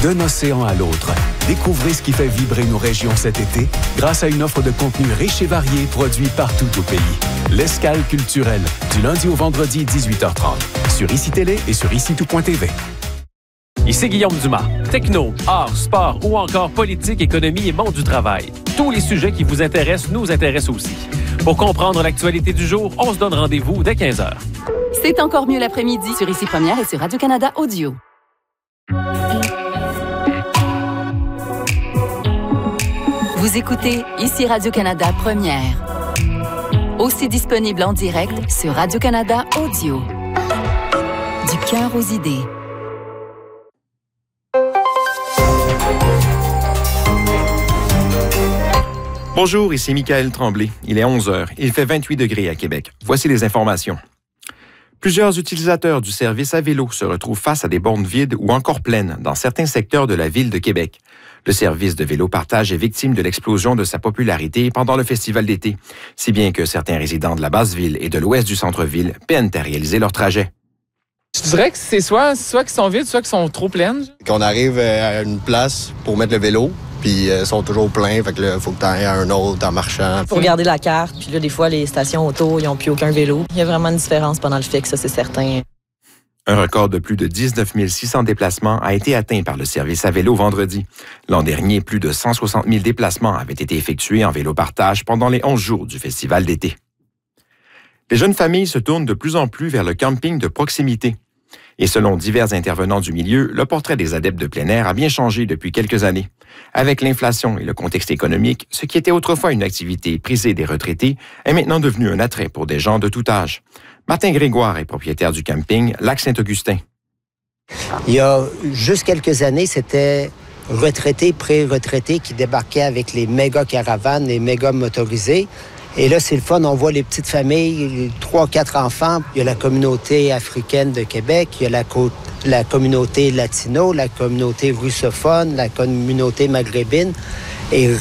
d'un océan à l'autre. Découvrez ce qui fait vibrer nos régions cet été grâce à une offre de contenu riche et varié produit partout au pays. L'Escale culturelle, du lundi au vendredi 18h30, sur ICI Télé et sur ICI2.tv. Ici Guillaume Dumas. Techno, art, sport ou encore politique, économie et monde du travail. Tous les sujets qui vous intéressent nous intéressent aussi. Pour comprendre l'actualité du jour, on se donne rendez-vous dès 15h. C'est encore mieux l'après-midi sur ICI Première et sur Radio-Canada Audio. Vous écoutez ICI Radio-Canada Première. Aussi disponible en direct sur Radio-Canada Audio. Du cœur aux idées. Bonjour, ici Michael Tremblay. Il est 11h. Il fait 28 degrés à Québec. Voici les informations. Plusieurs utilisateurs du service à vélo se retrouvent face à des bornes vides ou encore pleines dans certains secteurs de la ville de Québec. Le service de vélo partage est victime de l'explosion de sa popularité pendant le festival d'été, si bien que certains résidents de la basse-ville et de l'ouest du centre-ville peinent à réaliser leur trajet. Je dirais que c'est soit qu'ils sont vides, soit qu'ils sont trop pleines. Quand on arrive à une place pour mettre le vélo, puis ils sont toujours pleins, fait que là, il faut que tu ailles à un autre en marchant. Faut regarder la carte, puis là, des fois, les stations auto, ils n'ont plus aucun vélo. Il y a vraiment une différence pendant le fixe, ça, c'est certain. Un record de plus de 19 600 déplacements a été atteint par le service à vélo vendredi. L'an dernier, plus de 160 000 déplacements avaient été effectués en vélo-partage pendant les 11 jours du festival d'été. Les jeunes familles se tournent de plus en plus vers le camping de proximité. Et selon divers intervenants du milieu, le portrait des adeptes de plein air a bien changé depuis quelques années. Avec l'inflation et le contexte économique, ce qui était autrefois une activité prisée des retraités est maintenant devenu un attrait pour des gens de tout âge. Martin Grégoire est propriétaire du camping Lac-Saint-Augustin. Il y a juste quelques années, c'était retraités, pré-retraités qui débarquaient avec les méga caravanes, les méga motorisés. Et là, c'est le fun, on voit les petites familles, 3-4 enfants. Il y a la communauté africaine de Québec, il y a la communauté latino, la communauté russophone, la communauté maghrébine. Et